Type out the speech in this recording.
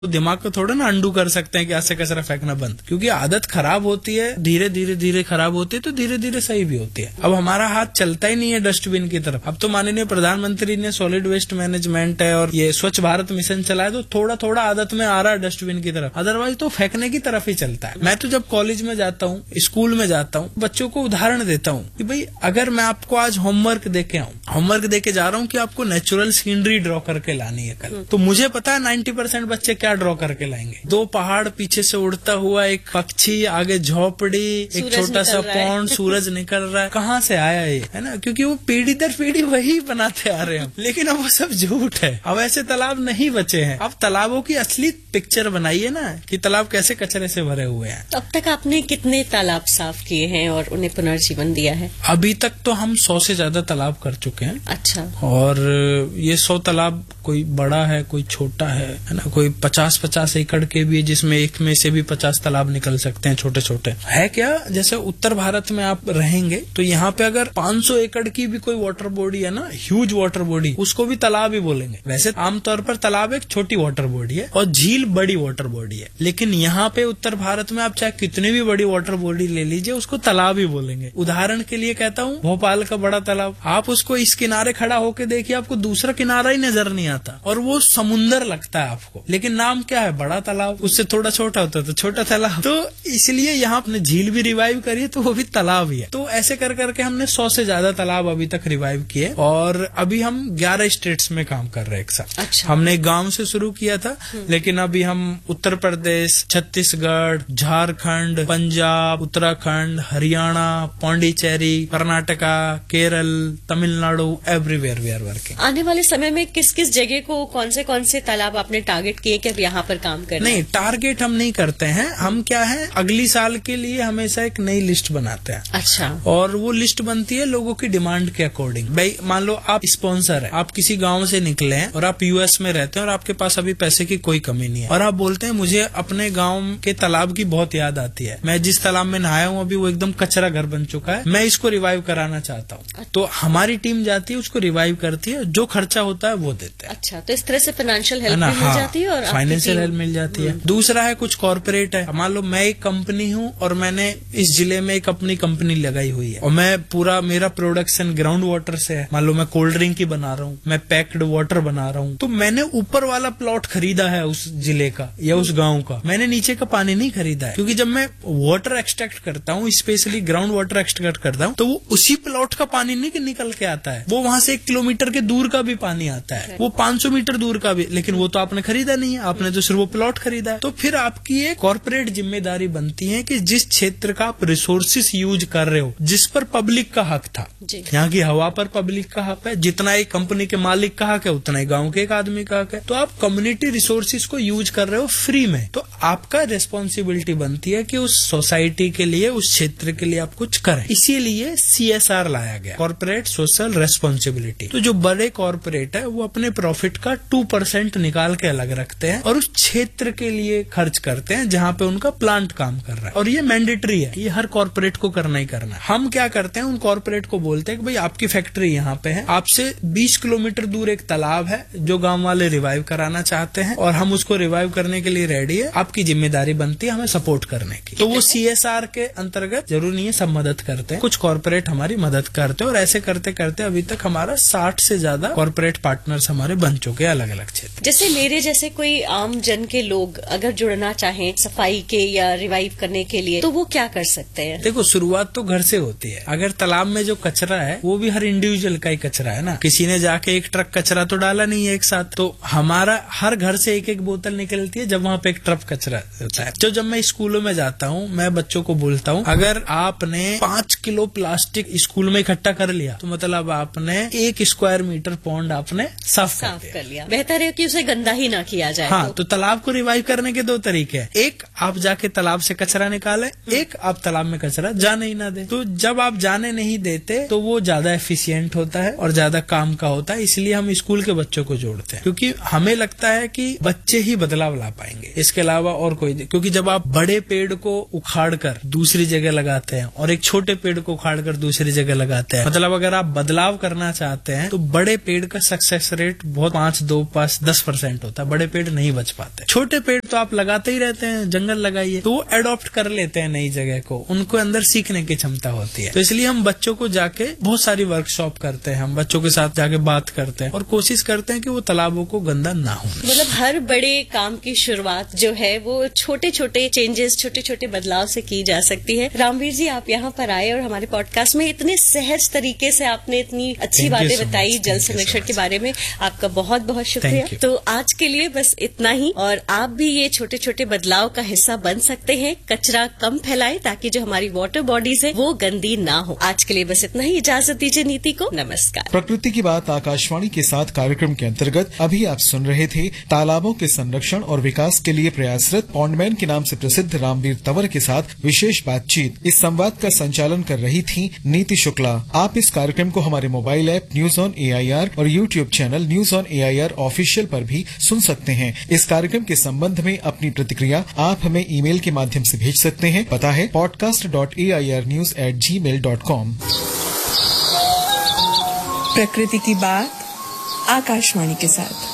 दिमाग को थोड़ा ना अंडू कर सकते हैं कि आज से कचरा फेंकना बंद, क्योंकि आदत खराब होती है, धीरे धीरे खराब होती है तो धीरे धीरे सही भी होती है। अब हमारा हाथ चलता ही नहीं है डस्टबिन की तरफ। अब तो माननीय प्रधानमंत्री ने सॉलिड वेस्ट मैनेजमेंट है और ये स्वच्छ भारत मिशन चलाया, तो थोड़ा थोड़ा आदत में आ रहा है डस्टबिन की तरफ, अदरवाइज तो फेंकने की तरफ ही चलता है। मैं तो जब कॉलेज में जाता हूँ, स्कूल में जाता हूँ, बच्चों को उदाहरण देता हूँ कि भाई अगर मैं आपको आज होमवर्क देके आऊँ, होमवर्क देके जा रहा हूँ कि आपको नेचुरल सीनरी ड्रॉ करके लानी है कल, तो मुझे पता है 90% बच्चे क्या ड्रॉ करके लाएंगे। 2 पहाड़ पीछे से उड़ता हुआ, एक पक्षी, आगे झोपड़ी, एक छोटा सा पॉन्ड, सूरज निकल रहा है। कहाँ से आया ये, है ना? क्योंकि वो पीढ़ी दर पीढ़ी वही बनाते आ रहे हैं। लेकिन अब वो सब झूठ है। अब ऐसे तालाब नहीं बचे हैं। अब तालाबों की असली पिक्चर बनाइए ना कि तालाब कैसे कचरे से भरे हुए हैं। अब तक आपने कितने तालाब साफ किए हैं और उन्हें पुनर्जीवन दिया है? अभी तक तो हम 100 से ज्यादा तालाब कर चुके हैं। अच्छा। और ये 100 तालाब कोई बड़ा है, कोई छोटा है ना? कोई 50-50 एकड़ के भी, जिसमें एक में से भी 50 तालाब निकल सकते हैं, छोटे छोटे। है क्या, जैसे उत्तर भारत में आप रहेंगे तो यहाँ पे अगर 500 एकड़ की भी कोई वाटर बॉडी है ना, ह्यूज वाटर बॉडी, उसको भी तालाब ही बोलेंगे। वैसे आमतौर पर तालाब एक छोटी वाटर बॉडी है और झील बड़ी वाटर बॉडी है, लेकिन यहाँ पे उत्तर भारत में आप चाहे कितनी भी बड़ी वाटर बॉडी ले लीजिए, उसको तालाब ही बोलेंगे। उदाहरण के लिए कहता हूँ, भोपाल का बड़ा तालाब, आप उसको इस किनारे खड़ा होके देखिए, आपको दूसरा किनारा ही नजर नहीं आता और वो समुंदर लगता है आपको, लेकिन नाम क्या है? बड़ा तालाब। उससे थोड़ा छोटा होता है तो छोटा तालाब। तो इसलिए यहाँ अपने झील भी रिवाइव करिए तो वो भी तालाब ही है। तो ऐसे कर करके हमने 100 से ज्यादा तालाब अभी तक रिवाइव किए और अभी हम 11 स्टेट्स में काम कर रहे हैं एक साथ। अच्छा। हमने गांव से शुरू किया था, लेकिन अभी हम Uttar Pradesh, Chhattisgarh, Jharkhand, Punjab, Uttarakhand, Haryana, Pondicherry, Karnataka, Kerala, Tamil Nadu, everywhere we are working. आने वाले समय में किस किस जगह को, कौन से तालाब आपने टारगेट किए कि अब यहाँ पर काम करना? नहीं, टारगेट हम नहीं करते हैं। हम क्या है, अगली साल के लिए हमेशा एक नई लिस्ट बनाते हैं। अच्छा। और वो लिस्ट बनती है लोगों की डिमांड के अकॉर्डिंग। भाई मान लो आप स्पॉन्सर है, आप किसी गांव से निकले हैं और आप यूएस में रहते हैं और आपके पास अभी पैसे की कोई कमी नहीं है और आप बोलते हैं मुझे अपने गांव के तालाब की बहुत याद आती है, मैं जिस तालाब में नहाया हूँ अभी वो एकदम कचरा घर बन चुका है, मैं इसको रिवाइव कराना चाहता हूँ। तो हमारी टीम जाती है, उसको रिवाइव करती है, जो खर्चा होता है वो देते हैं। अच्छा, तो इस तरह से फाइनेंशियल हेल्प मिल जाती है और फाइनेंशियल हेल्प मिल जाती है। दूसरा है कुछ कॉर्पोरेट है, मान लो मैं एक कंपनी हूँ और मैंने इस जिले में एक अपनी कंपनी लगाई हुई है और मैं पूरा, मेरा प्रोडक्शन ग्राउंड वाटर से है, मान लो मैं कोल्ड ड्रिंक की बना रहा हूँ, मैं पैक्ड वाटर बना रहा हूँ, तो मैंने ऊपर वाला प्लॉट खरीदा है उस जिले का या उस गांव का, मैंने नीचे का पानी नहीं खरीदा है। क्योंकि जब मैं वाटर एक्सट्रैक्ट करता हूँ, स्पेशली ग्राउंड वाटर एक्सट्रैक्ट करता हूँ, तो वो उसी प्लॉट का पानी नहीं निकल के आता है, वो वहां से 1 किलोमीटर के दूर का भी पानी आता है, वो 500 मीटर दूर का भी, लेकिन वो तो आपने खरीदा नहीं है, आपने तो सिर्फ वो प्लॉट खरीदा है। तो फिर आपकी एक कॉर्पोरेट जिम्मेदारी बनती है कि जिस क्षेत्र का आप रिसोर्सेस यूज कर रहे हो, जिस पर पब्लिक का हक था, यहाँ की हवा पर पब्लिक का हक है, जितना एक कंपनी के मालिक का हक है उतना ही गांव के एक आदमी का हक है, तो आप कम्युनिटी रिसोर्सेज को यूज कर रहे हो फ्री में, तो आपका रिस्पॉन्सिबिलिटी बनती है कि उस सोसाइटी के लिए, उस क्षेत्र के लिए आप कुछ करें। इसीलिए CSR लाया गया, कॉर्पोरेट सोशल रेस्पॉन्सिबिलिटी। तो जो बड़े कॉर्पोरेट है वो अपने प्रॉफिट का 2% निकाल के अलग रखते हैं और उस क्षेत्र के लिए खर्च करते हैं जहाँ पे उनका प्लांट काम कर रहा है, और ये मैंडेटरी है, ये हर कॉर्पोरेट को करना ही करना है। हम क्या करते हैं, उन कॉर्पोरेट को बोलते हैं कि भाई आपकी फैक्ट्री यहाँ पे है, आपसे 20 किलोमीटर दूर एक तालाब है जो गांव वाले रिवाइव कराना चाहते हैं और हम उसको रिवाइव करने के लिए रेडी है, आपकी जिम्मेदारी बनती है हमें सपोर्ट करने की। तो वो CSR के अंतर्गत, जरूरी नहीं है सब मदद करते हैं, कुछ कॉर्पोरेट हमारी मदद करते हैं और ऐसे करते करते अभी तक हमारा 60 से ज्यादा कॉर्पोरेट पार्टनर्स हमारे बन चुके हैं अलग अलग क्षेत्र। जैसे मेरे जैसे कोई आम जन के लोग अगर जुड़ना चाहें सफाई के या रिवाइव करने के लिए, तो वो क्या कर सकते हैं? देखो, शुरुआत तो घर से होती है। अगर तालाब में जो कचरा है वो भी हर इंडिविजुअल का ही कचरा है ना, किसी ने जाके एक ट्रक कचरा तो डाला नहीं है एक साथ, तो हमारा हर घर से एक एक बोतल निकलती है जब वहाँ पे एक ट्रक कचरा होता है। तो जब मैं स्कूलों में जाता हूँ, मैं बच्चों को बोलता हूँ, अगर आपने 5 किलो प्लास्टिक स्कूल में इकट्ठा कर लिया तो मतलब आपने 1 स्क्वायर मीटर पॉन्ड आपने साफ कर लिया। बेहतर है कि उसे गंदा ही ना किया जाए। हाँ, तो तालाब को रिवाइव करने के 2 तरीके हैं, एक आप जाके तालाब से कचरा निकालें, एक आप तालाब में कचरा जाने ही ना दें। तो जब आप जाने नहीं देते तो वो ज्यादा एफिशिएंट होता है और ज्यादा काम का होता है, इसलिए हम स्कूल के बच्चों को जोड़ते हैं, क्योंकि हमें लगता है कि बच्चे ही बदलाव ला पाएंगे। इसके अलावा और कोई, क्योंकि जब आप बड़े पेड़ को उखाड़ कर दूसरी जगह लगाते हैं और एक छोटे पेड़ को उखाड़ कर दूसरी जगह लगाते हैं, मतलब अगर आप बदलाव करना चाहते हैं तो बड़े पेड़ का सक्सेस रेट बहुत 5-10% होता है। बड़े पेड़ नहीं बच पाते। छोटे पेड़ तो आप लगाते ही रहते हैं, जंगल लगाइए, तो वो एडॉप्ट कर लेते हैं नई जगह को, उनको अंदर सीखने की क्षमता होती है। तो इसलिए हम बच्चों को जाके बहुत सारी वर्कशॉप करते हैं, हम बच्चों के साथ जाके बात करते हैं और कोशिश करते हैं कि वो तालाबों को गंदा ना हो। मतलब हर बड़े काम की शुरुआत जो है वो छोटे छोटे चेंजेस, छोटे छोटे बदलाव से की जा सकती है। रामवीर जी, आप यहाँ पर आए और हमारे पॉडकास्ट में इतने सहज तरीके से आपने इतनी अच्छी बातें बताई जल संरक्षण के बारे में, आपका बहुत बहुत शुक्रिया। तो आज के लिए बस इतना ही, और आप भी ये छोटे छोटे बदलाव का हिस्सा बन सकते हैं। कचरा कम फैलाएं ताकि जो हमारी वाटर बॉडीज है वो गंदी ना हो। आज के लिए बस इतना ही, इजाजत दीजिए नीति को। नमस्कार। प्रकृति की बात आकाशवाणी के साथ कार्यक्रम के अंतर्गत अभी आप सुन रहे थे तालाबों के संरक्षण और विकास के लिए प्रयासरत पॉन्डमैन के नाम से प्रसिद्ध रामवीर तंवर के साथ विशेष बातचीत। इस संवाद का संचालन कर रही थी नीति शुक्ला। आप इस कार्यक्रम को हमारे mobile app news on AIR और YouTube channel news on AIR official पर भी सुन सकते हैं। इस कार्यक्रम के संबंध में अपनी प्रतिक्रिया आप हमें ईमेल के माध्यम से भेज सकते हैं। पता है podcast.airnews@gmail.com। प्रकृति की बात आकाशवाणी के साथ।